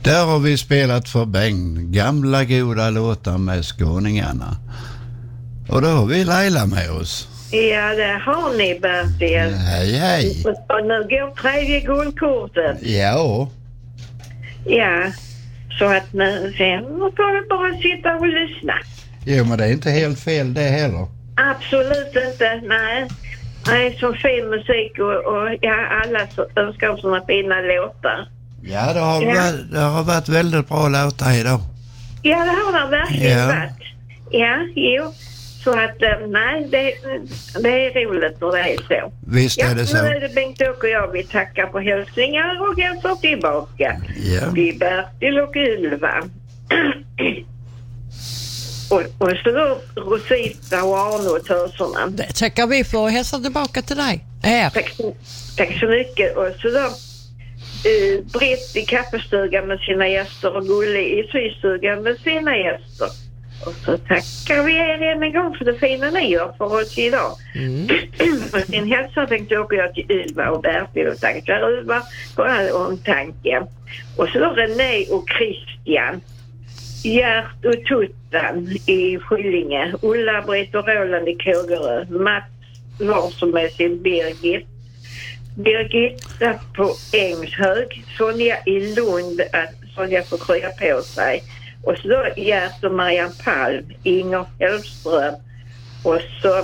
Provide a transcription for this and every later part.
Där har vi spelat för Bengt gamla goda låtar med skåningarna. Och då har vi Laila med oss. Ja, det har ni, Bertil. Hej. Och nu går tredje guldkortet. Ja. Ja, så att sen får vi bara sitta och lyssna. Jo, men det är inte helt fel det heller. Absolut inte, nej. Nej, så fin musik och ja, alla önskar sådana fina låtar. Ja, det har varit väldigt bra låtar idag. Ja, det har det verkligen varit. Ja, jo. Så att, nej, det är roligt när det är så. Visst är det så. Nu är det Bengt-Åke och jag. Vi tackar på hälsningar och hälsar tillbaka. Ja. Vi Bertil och Ylva. och så då Rosita och Arno och töserna. Det tackar vi för och hälsar tillbaka till dig. Tack så mycket. Och så då Britt i kaffestugan med sina gäster och Gulle i systugan med sina gäster. Och så tackar vi er en gång för det fina ni gör för oss idag. Och sin hälsa tänkte jag till Ylva och Bertil och tackar Ylva för all omtanke. Och så då René och Christian, Gert och Tuttan i Skillinge, Ulla-Britt och Roland i Kågerö, Mats Larsson med sin Birgitta på Ängshög, Sonja i Lund, att Sonja får krya på sig. Och så då Gert och Marianne Palm, Inger Hellström och så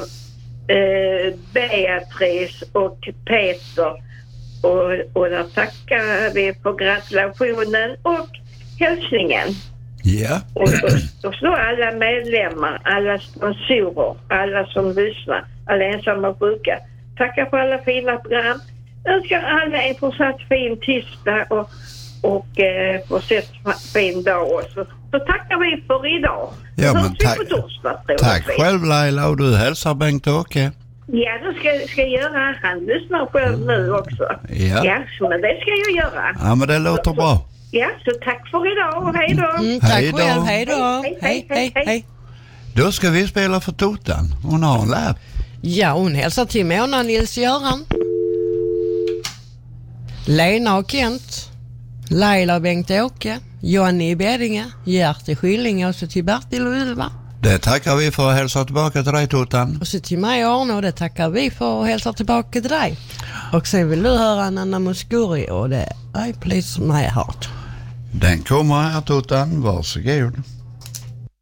Beatrice och Peter. Och där tackar vi för gratulationen och hälsningen. Ja. Och så alla medlemmar, alla sponsorer, alla som lyssnar, alla ensamma och sjuka. Tackar för alla fina program. Önskar alla en fortsatt fin tisdag och fortsatt fin dag också. Så tackar vi för idag. Ja, men tack själv Laila, och du hälsar Bengt-Åke. Ja, det ska jag göra. Han lyssnar själv nu också. Ja, så men det ska jag göra. Ja, men det låter bra. Ja, så tack för idag och hej då. Tack själv, hej då. Hej. Då ska vi spela för Totan. Hon har en lapp. Ja, hon hälsar till Mona Nils-Göran, Lena och Kent, Laila och Bengt-Åke, Johnny i Beddinge, Gert i Skillinge och så till Bertil och Ylva. Det tackar vi för att hälsa tillbaka till dig, Totan. Och så till mig och Arne, och det tackar vi för att hälsa tillbaka till dig. Och sen vill du höra Nanna Muscuri och det är I Please My Heart. Den kommer här, Totan. Varsågod.